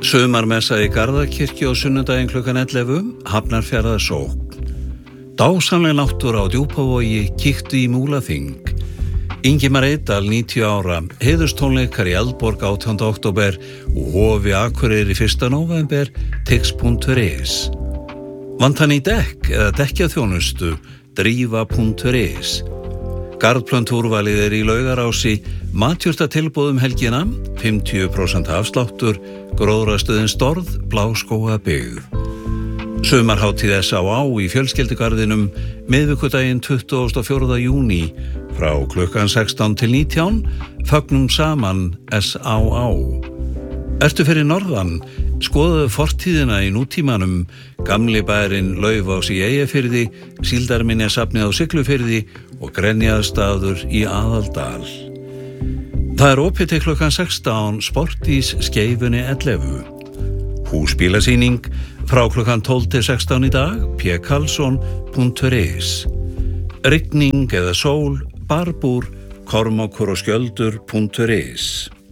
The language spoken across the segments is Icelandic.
Sumarmessa í Garðakirkju á sunnudaginn klukkan 11, Hafnarfjarðarsókn. Dásamleg náttúra á Djúpavogi, kíktu í Múlaþing. Ingimar Eydal, 90 ára, heiðurstónleikar í Eldborg 18. október og Hofi Akureyri 1. nóvember, tix.is. Vantar í dekk eða dekkjaþjónustu, drífa.is. Garðplöntúrvalið í Laugarási, matjurtatilboðum helgina, 50% afsláttur, gróðrastöðin Storð, Bláskógabyggð. Sumarhátíð S.A.A. í fjölskyldugarðinum, miðvikudaginn 24. júní, frá klukkan 16 til 19, fögnum saman S.A.A. Ertu fyrir norðan, skoðaðu fortíðina í nútímanum, gamli bærinn Laufás í Eyjafirði, Síldarminjasafnið á Siglufirði og Grenjaðarstaður í Aðaldal. Það er opið til klukkan 16, Sportís Skeifunni 11. Húsbílasýning frá klukkan 12 til 16 í dag, pkarlsson.is. Rigning eða sól, barbúr, kormákur og skjöldur.is.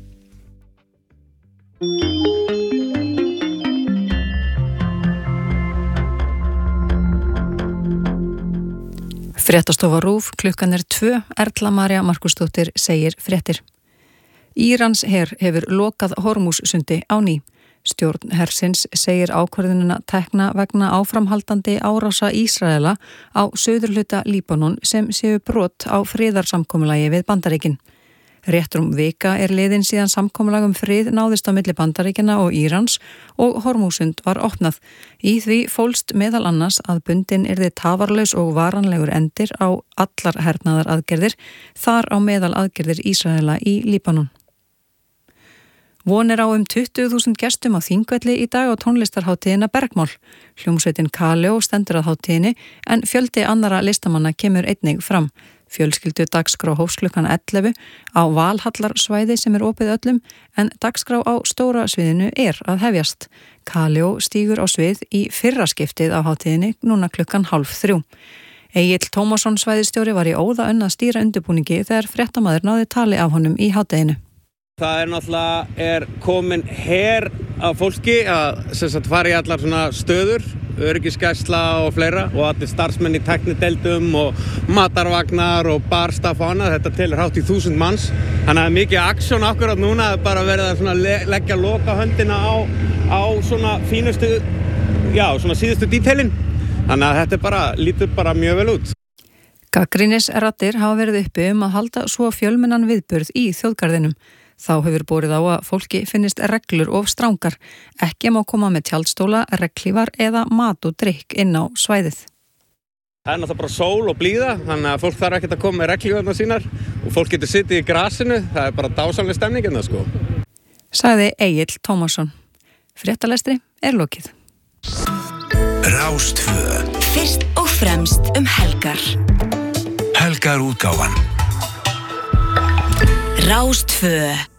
Fréttastofa RÚV, klukkan 2, Erla María Markusdóttir segir fréttir. Írans her hefur lokað Hormússundi á ný. Stjórn hersins segir ákvörðunina tekna vegna áframhaldandi árása Ísraela á suðurhluta Líbanon sem séu brot á friðarsamkomulagi við Bandaríkin. Rétt vika er liðin síðan samkomulag frið náðist á milli Bandaríkjanna og Írans og Hormússund var opnað. Í því fólst meðal annars að bundin yrði tafarlaus og varanlegur endir á allar hernaðaraðgerðir, þar á meðal aðgerðir Ísraela í Líbanon. Von er á 20.000 gestum á Þingvelli í dag á tónlistarhátíðina Bergmál. Hljómsveitin Kaleo stendur að hátíðinni en fjöldi annara listamanna kemur einnig fram. Fjölskyldu dagskrá hófst klukkan 11 á Valhallarsvæði sem er opið öllum en dagskrá á stóra sviðinu er að hefjast. Kaleo stígur á svið í fyrra skiptið á hátíðinni núna klukkan 2:30. Egill Tómasson svæðisstjóri var í óðaönn að stýra undirbúningi þegar fréttamaður náði tali af honum í hádeginu. Það náttúrulega komin her af fólki að fara í allar svona stöður, öryggisgæsla og fleira og allir starfsmenn í tæknideildum og matarvagnar og barstaff og annað. Þetta telur hátt í 1000 manns. Þannig að það er mikið aksjón akkurat núna, bara verið að svona leggja loka höndina á svona fínustu, svona síðustu dítelin. Þannig að þetta lítur bara mjög vel út. Gagnrýnisraddir hafa verið uppi að halda svo fjölmennan viðburð í þjóðgarðinum. Þá hefur borið á að fólki finnist reglur of strangar. Ekki má koma með tjaldstóla, regnhlífar eða mat og drykk inn á svæðið. Það er náttúrulega bara sól og blíða, þannig að fólk þarf ekkert að koma með regnhlífarnar sínar og fólk getur sittið í grasinu, það er bara dásamleg stemning hérna sko. Sagði Egill Tómasson. Fréttalestri er lokið. Rás2. Fyrst og fremst helgar. Helgar útgáfan. Rás2.